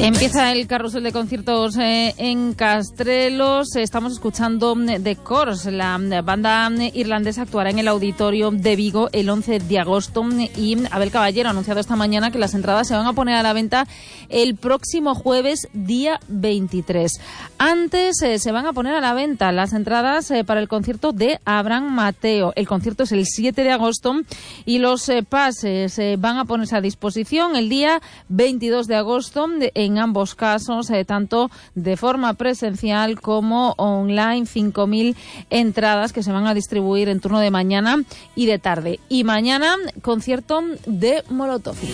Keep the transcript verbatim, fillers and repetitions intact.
Empieza el carrusel de conciertos eh, en Castrelos. Estamos escuchando The Corrs. La banda irlandesa actuará en el Auditorio de Vigo el once de agosto y Abel Caballero ha anunciado esta mañana que las entradas se van a poner a la venta el próximo jueves, día veintitrés. Antes eh, se van a poner a la venta las entradas eh, para el concierto de Abraham Mateo. El concierto es el siete de agosto y los eh, pases eh, van a ponerse a disposición el día veintidós de agosto en En ambos casos, eh, tanto de forma presencial como online, cinco mil entradas que se van a distribuir en turno de mañana y de tarde. Y mañana, concierto de Molotov.